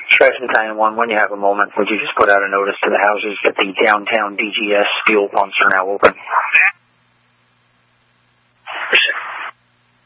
Trash Battalion 1, when you have a moment, would you just put out a notice to the houses that the downtown DGS fuel pumps are now open?